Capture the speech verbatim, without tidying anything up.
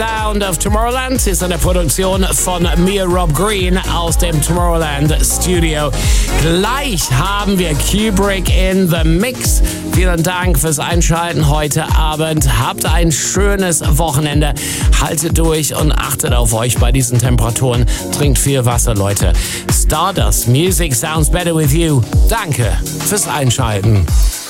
Sound of Tomorrowland ist eine Produktion von mir, Rob Green, aus dem Tomorrowland Studio. Gleich haben wir Kubrick in the Mix. Vielen Dank fürs Einschalten heute Abend. Habt ein schönes Wochenende. Haltet durch und achtet auf euch bei diesen Temperaturen. Trinkt viel Wasser, Leute. Stardust, Music sounds better with you. Danke fürs Einschalten.